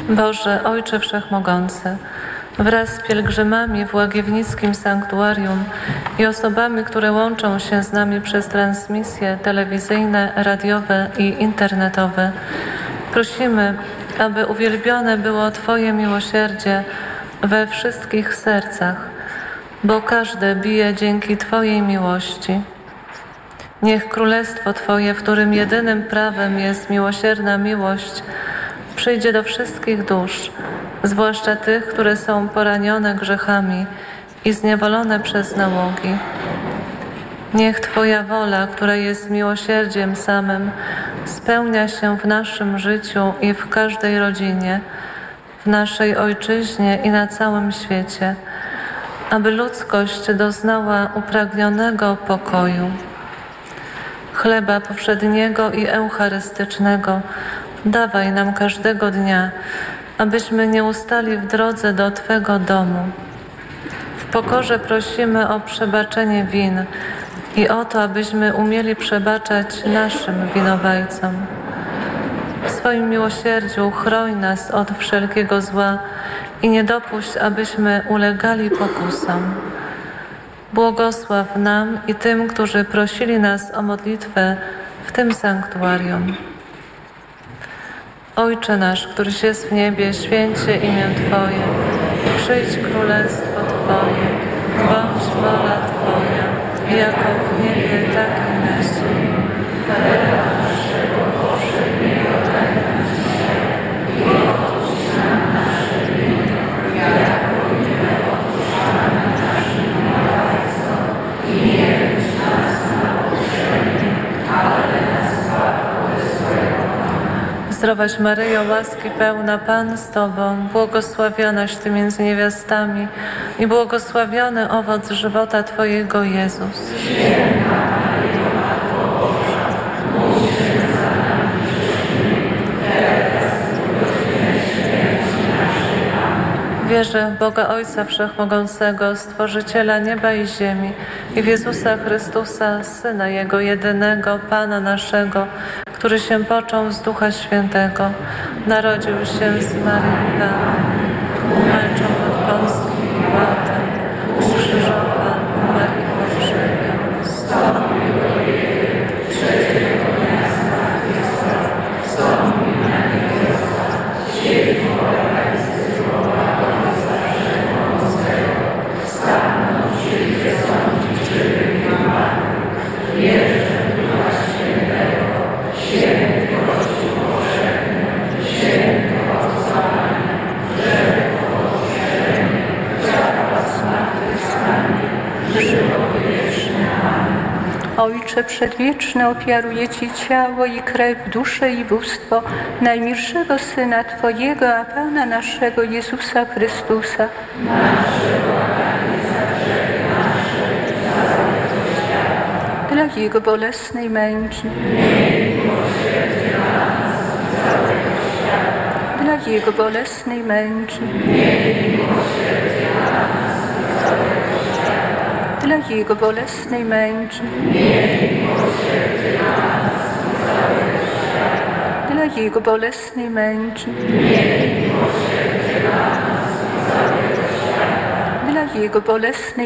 Boże, Ojcze Wszechmogący, wraz z pielgrzymami w Łagiewnickim Sanktuarium i osobami, które łączą się z nami przez transmisje telewizyjne, radiowe i internetowe, prosimy, aby uwielbione było Twoje miłosierdzie we wszystkich sercach, bo każde bije dzięki Twojej miłości. Niech Królestwo Twoje, w którym jedynym prawem jest miłosierna miłość, przyjdzie do wszystkich dusz, zwłaszcza tych, które są poranione grzechami i zniewolone przez nałogi. Niech Twoja wola, która jest miłosierdziem samym, spełnia się w naszym życiu i w każdej rodzinie, w naszej ojczyźnie i na całym świecie, aby ludzkość doznała upragnionego pokoju. Chleba powszedniego i eucharystycznego dawaj nam każdego dnia, abyśmy nie ustali w drodze do Twego domu. W pokorze prosimy o przebaczenie win i o to, abyśmy umieli przebaczać naszym winowajcom. W swoim miłosierdziu chroń nas od wszelkiego zła i nie dopuść, abyśmy ulegali pokusom. Błogosław nam i tym, którzy prosili nas o modlitwę w tym sanktuarium. Ojcze nasz, któryś jest w niebie, święć się imię Twoje. Przyjdź królestwo Twoje, bądź wola Twoja, jako w niebie, tak i na ziemi. Chleba naszego powszedniego daj nam dzisiaj i odpuść nam nasze winy, jako i my odpuszczamy naszym winowajcom. I nie wódź nas na pokuszenie, ale nas zbaw od złego. Zdrowaś Maryjo, łaski pełna, Pan z Tobą, błogosławionaś Ty między niewiastami i błogosławiony owoc żywota Twojego, Jezus. Święta Maryjo, Matko Boża, módl się za nami grzesznymi, teraz i w godzinę śmierci naszej. Amen. Wierzę w Boga Ojca Wszechmogącego, Stworzyciela nieba i ziemi, i w Jezusa Chrystusa, Syna Jego jedynego, Pana naszego, który się począł z Ducha Świętego, narodził się z Maryi Panny, umęczon pod Pąckim Piłatem, ukrzyżowan, umarł i pogrzebion, wstąpił do ziemi, trzeciego dnia zmartwychwstał, wstąpił na niebiosa, siedzi po prawicy Boga Ojca Wszechmogącego, stanął przyjdzie sądzić żywych i umarłych. Wierzę w Ducha Świętego, święty Kościół powszechny, święty ocalanie, grzech odpuszczenie, ciała zmartwychwstanie, żywot wieczny. Amen. Ojcze Przedwieczny, ofiaruję Ci ciało i krew, duszę i bóstwo najmilszego Syna Twojego, a Pana naszego Jezusa Chrystusa. Dla Jego bolesnej męki, dla Jego bolesnej męki, dla Jego bolesnej męki, dla Jego bolesnej męki, dla Jego bolesnej